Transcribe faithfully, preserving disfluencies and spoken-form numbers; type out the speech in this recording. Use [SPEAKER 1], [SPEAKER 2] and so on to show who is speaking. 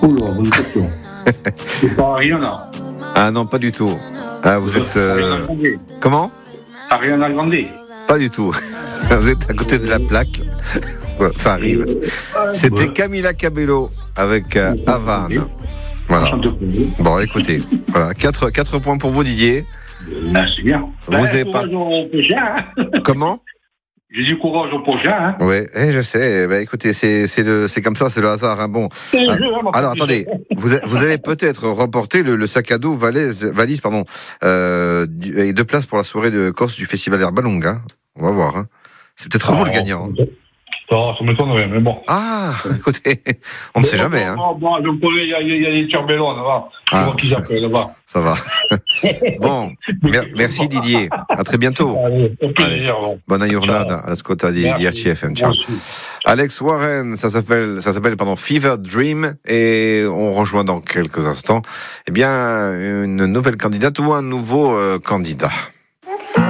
[SPEAKER 1] Oula, bonne question. C'est pas Ariana.
[SPEAKER 2] Ah non, pas du tout. Ah, vous êtes... Euh... Comment ?
[SPEAKER 1] Ariana Grande.
[SPEAKER 2] Pas du tout. Vous êtes à côté de la plaque. Ça arrive. C'était Camila Cabello avec euh, Havane. Voilà. Bon, écoutez. Voilà. Quatre, quatre points pour vous, Didier.
[SPEAKER 1] Merci bien.
[SPEAKER 2] Vous
[SPEAKER 1] ben,
[SPEAKER 2] avez pas...
[SPEAKER 1] Au prochain, hein.
[SPEAKER 2] Comment ?
[SPEAKER 1] J'ai dit courage au prochain. Hein.
[SPEAKER 2] Oui, eh, je sais. Ben, écoutez, c'est, c'est, le, c'est comme ça, c'est le hasard. Hein. Bon.
[SPEAKER 1] C'est
[SPEAKER 2] Ah,
[SPEAKER 1] le jeu, hein,
[SPEAKER 2] alors, attendez. Vous, a, vous avez peut-être remporté le, le sac à dos valise, valise pardon, euh, du, et deux places pour la soirée de Corse du Festival Herbalong. Hein. On va voir. Hein. C'est peut-être ah, vous le gagnant. Hein.
[SPEAKER 1] Non, ça m'étonnerait, mais bon.
[SPEAKER 2] Ah, écoutez, on ne sait
[SPEAKER 1] bon,
[SPEAKER 2] jamais.
[SPEAKER 1] Bon,
[SPEAKER 2] hein.
[SPEAKER 1] bon, bon, il y, y, y a des turbellons là-bas. Je
[SPEAKER 2] ah,
[SPEAKER 1] vois qu'ils appellent là-bas.
[SPEAKER 2] Ça va. Bon, mer- merci Didier. À très bientôt.
[SPEAKER 1] Allez, au plaisir. Allez.
[SPEAKER 2] Bonne giornata alla scuola di, di R C F M. Ciao. Alex Warren, ça s'appelle, ça s'appelle pardon, Fever Dream, et on rejoint dans quelques instants, eh bien, une nouvelle candidate ou un nouveau euh, candidat.